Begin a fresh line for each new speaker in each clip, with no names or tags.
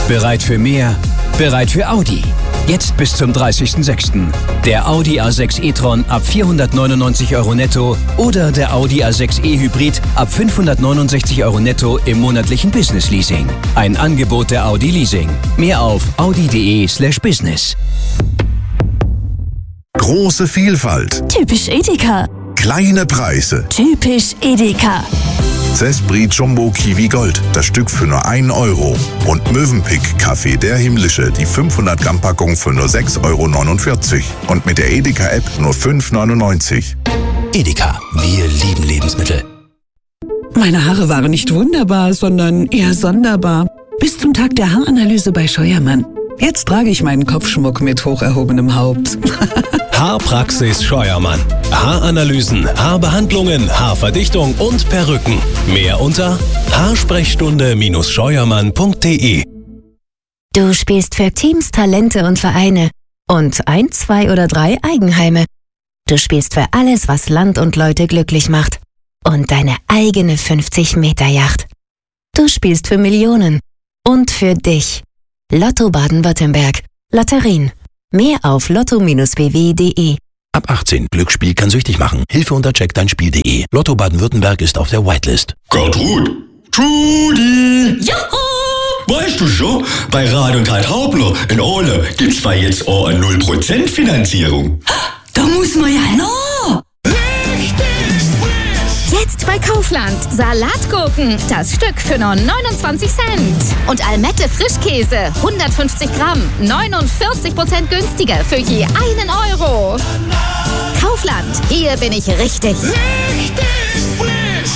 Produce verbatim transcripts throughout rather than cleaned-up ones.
Bereit für mehr? Bereit für Audi. Jetzt bis zum dreißigsten sechsten Der Audi A sechs e-tron ab vierhundertneunundneunzig Euro netto oder der Audi A sechs e-Hybrid ab fünfhundertneunundsechzig Euro netto im monatlichen Business Leasing. Ein Angebot der Audi Leasing. Mehr auf audi.de slash business.
Große Vielfalt.
Typisch Edeka.
Kleine Preise.
Typisch Edeka.
Zespri Jumbo Kiwi Gold, das Stück für nur einen Euro. Und Mövenpick Kaffee der Himmlische, die fünfhundert Gramm Packung für nur sechs Euro neunundvierzig. Und mit der Edeka-App nur fünf neunundneunzig.
Edeka, wir lieben Lebensmittel.
Meine Haare waren nicht wunderbar, sondern eher sonderbar. Bis zum Tag der Haaranalyse bei Scheuermann. Jetzt trage ich meinen Kopfschmuck mit hoch erhobenem Haupt.
Haarpraxis Scheuermann. Haaranalysen, Haarbehandlungen, Haarverdichtung und Perücken. Mehr unter haarsprechstunde scheuermann punkt de.
Du spielst für Teams, Talente und Vereine und ein, zwei oder drei Eigenheime. Du spielst für alles, was Land und Leute glücklich macht und deine eigene fünfzig Meter Yacht. Du spielst für Millionen und für dich. Lotto Baden-Württemberg. Lotterien. Mehr auf lotto b w punkt de.
Ab achtzehn. Glücksspiel kann süchtig machen. Hilfe unter check dein spiel punkt de. Lotto Baden-Württemberg ist auf der Whitelist.
Gertrud! Trudi! Juhu! Weißt du schon, bei Rad und Halt Hauptler in Ole gibt's zwar jetzt auch eine null Prozent Finanzierung.
Da muss man ja noch.
Jetzt bei Kaufland. Salatgurken. Das Stück für nur neunundzwanzig Cent. Und Almette Frischkäse. hundertfünfzig Gramm. neunundvierzig Prozent günstiger für je einen Euro. Kaufland. Hier bin ich richtig.
Richtig frisch.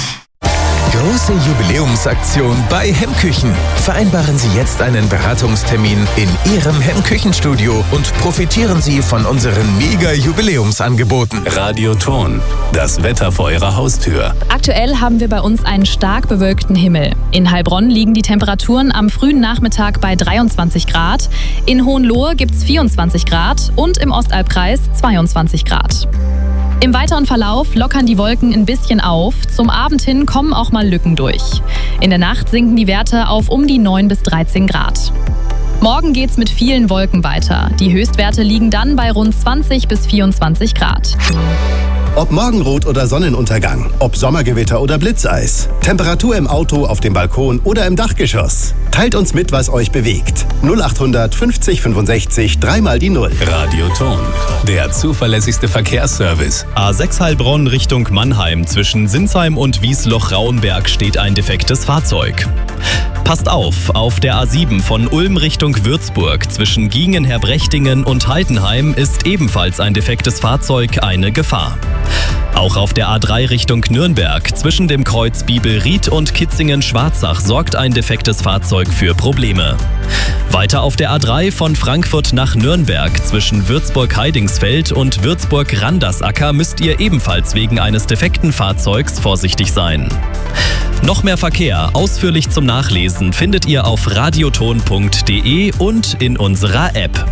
Große Jubiläumsaktion bei Hemmküchen. Vereinbaren Sie jetzt einen Beratungstermin in Ihrem Hemmküchenstudio und profitieren Sie von unseren Mega-Jubiläumsangeboten.
Radioton. Das Wetter vor Ihrer Haustür.
Aktuell haben wir bei uns einen stark bewölkten Himmel. In Heilbronn liegen die Temperaturen am frühen Nachmittag bei dreiundzwanzig Grad. In Hohenlohe gibt es vierundzwanzig Grad und im Ostalbkreis zweiundzwanzig Grad. Im weiteren Verlauf lockern die Wolken ein bisschen auf. Zum Abend hin kommen auch mal Lücken durch. In der Nacht sinken die Werte auf um die neun bis dreizehn Grad. Morgen geht's mit vielen Wolken weiter. Die Höchstwerte liegen dann bei rund zwanzig bis vierundzwanzig Grad.
Ob Morgenrot oder Sonnenuntergang, ob Sommergewitter oder Blitzeis, Temperatur im Auto, auf dem Balkon oder im Dachgeschoss. Teilt uns mit, was euch bewegt. null achthundert fünfzig fünfundsechzig, dreimal die Null.
Radioton. Der zuverlässigste Verkehrsservice.
A sechs Heilbronn Richtung Mannheim. Zwischen Sinsheim und Wiesloch-Rauenberg steht ein defektes Fahrzeug. Passt auf, auf der A sieben von Ulm Richtung Würzburg zwischen Giengen-Herbrechtingen und Heidenheim ist ebenfalls ein defektes Fahrzeug eine Gefahr. Auch auf der A drei Richtung Nürnberg zwischen dem Kreuz Bibelried und Kitzingen-Schwarzach sorgt ein defektes Fahrzeug für Probleme. Weiter auf der A drei von Frankfurt nach Nürnberg zwischen Würzburg-Heidingsfeld und Würzburg-Randersacker müsst ihr ebenfalls wegen eines defekten Fahrzeugs vorsichtig sein. Noch mehr Verkehr ausführlich zum Nachlesen findet ihr auf radioton punkt de und in unserer App.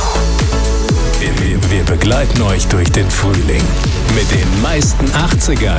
Wir begleiten euch durch den Frühling mit den meisten achtziger